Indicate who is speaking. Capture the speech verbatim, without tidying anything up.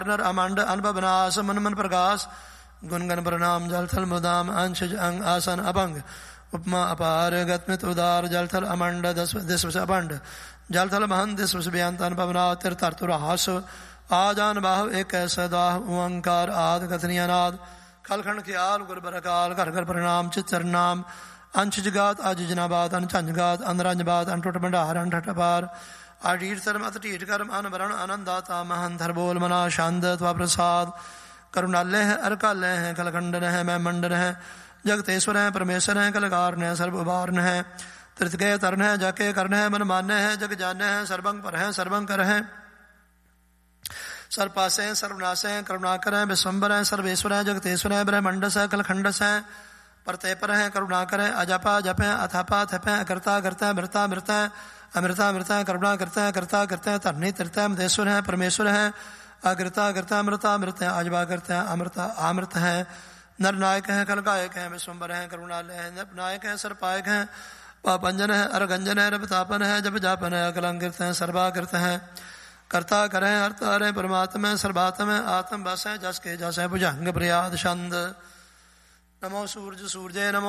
Speaker 1: नर अमंड अनुभव नाश मन मन प्रकाश गुणगण प्रणाम जल थल मुदाम अंश अंग आसन अभंग उपमा अपार गतमित उदार जल थल अमंड दिश अभंड जल थल महन दिश बेअंत अनुभव नाथ तीर्थास आजान बाहु एक सदाह ओंकार आद कथनीय नाद खलखंड के आल गुर बरकाल घर घर प्रणाम चित्तर नाम अंश जगात आज जनाबाद अनचंजगात अंदरंजबाद अनटुट भंडार अनठटपार आडीर तरम अतटीट कर्म अनवरण आनंदाता महन धर बोल मना शांद त्वा प्रसाद करुणालय है अरकालय है कलखंडन है मैं मंडन है जगतेश्वर है परमेश्वर है कलकारन है सर्व उबारन है त्रितगय तरन है जाके कर्ण है मन मान्य है जग जान्य है सर्वंग पर है सर्वंग कर है सर्वपास है सर्वनाश है करुणाकर है विश्वम्बर है सर्वेश्वर है जगतेश्वर है ब्रह्मंडस है कलखंडस है परते पर है करुणाकर है अजपा जप है अथापा थप है करता करता है मृता मृता है अमृता अमृता है करुणा करता है करता करता है तरनी तरता है मदेश्वर है परमेश्वर है अग्रता अग्रता अमृता अमृत है आजबा करता है अमृता अमृत है नर नायक है कलगायक है विश्वम्बर है करुणालय है नप नायक है सर्पायक है पापंजन है अरगंजन है रपतापन है जप जापन है अकलंकृत है सर्वाकृत है कर्ता करे हरता रे परमात्मा सर्वात्म है आत्म बस है जस के जस है भुजंग प्रयाद छंद नमो सूर्य सूर्य नमो